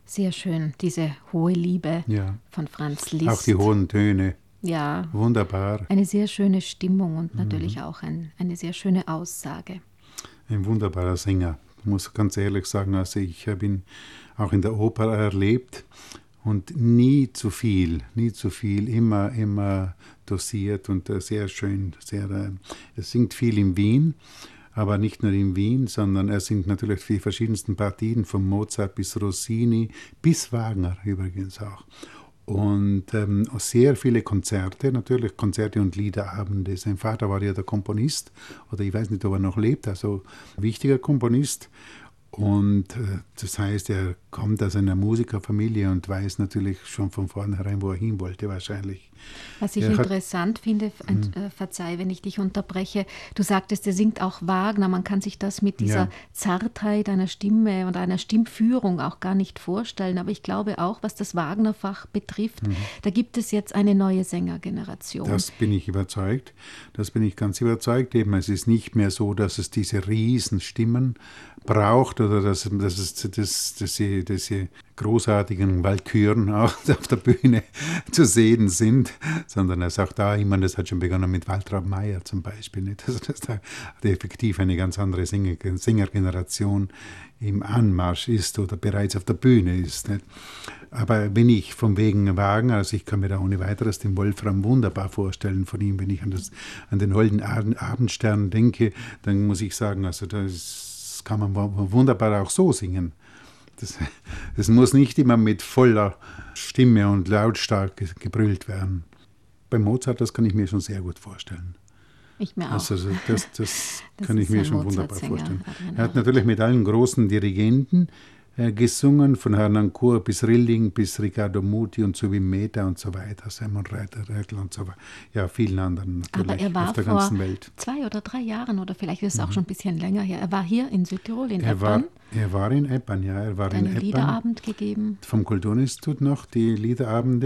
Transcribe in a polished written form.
Sehr schön, diese hohe Liebe von Franz Liszt. Auch die hohen Töne. Ja. Wunderbar. Eine sehr schöne Stimmung und natürlich auch eine sehr schöne Aussage. Ein wunderbarer Sänger. Ich muss ganz ehrlich sagen, also ich habe ihn auch in der Oper erlebt und nie zu viel, immer dosiert und sehr schön. Er singt viel in Wien, aber nicht nur in Wien, sondern er singt natürlich die verschiedensten Partien, von Mozart bis Rossini, bis Wagner übrigens auch. Und sehr viele Konzerte, natürlich Konzerte und Liederabende. Sein Vater war ja der Komponist, oder ich weiß nicht, ob er noch lebt, also wichtiger Komponist. Und das heißt, er kommt aus einer Musikerfamilie und weiß natürlich schon von vornherein, wo er hin wollte wahrscheinlich. Was ich interessant finde, verzeih, wenn ich dich unterbreche, du sagtest, er singt auch Wagner, man kann sich das mit dieser Zartheit einer Stimme und einer Stimmführung auch gar nicht vorstellen, aber ich glaube auch, was das Wagner-Fach betrifft, da gibt es jetzt eine neue Sängergeneration. Das bin ich überzeugt, das bin ich ganz überzeugt. Eben, es ist nicht mehr so, dass es diese Riesenstimmen braucht oder dass diese großartigen Walküren auch auf der Bühne zu sehen sind, sondern er sagt da, ich meine, das hat schon begonnen mit Waltraud Mayer zum Beispiel, nicht? Also dass da effektiv eine ganz andere Sängergeneration im Anmarsch ist oder bereits auf der Bühne ist. Nicht? Aber wenn ich von wegen Wagner, also ich kann mir da ohne weiteres den Wolfram wunderbar vorstellen von ihm, wenn ich an den holden Abendstern denke, dann muss ich sagen, also das kann man wunderbar auch so singen. Das muss nicht immer mit voller Stimme und lautstark gebrüllt werden. Bei Mozart, das kann ich mir schon sehr gut vorstellen. Ich mir auch. Also das kann ich mir schon wunderbar vorstellen. Er hat natürlich mit allen großen Dirigenten gesungen, von Harnoncourt bis Rilling, bis Riccardo Muti und so wie Mehta und so weiter, Simon Rattle und so weiter. Ja, vielen anderen natürlich. Aber er war auf der ganzen Welt. 2 oder 3 Jahren oder vielleicht ist es auch schon ein bisschen länger her. Er war hier in Südtirol, in Eppan. Er war in Eppan, ja. Er war in Eppan. Liederabend gegeben. Vom Kulturinstitut noch, die Liederabende.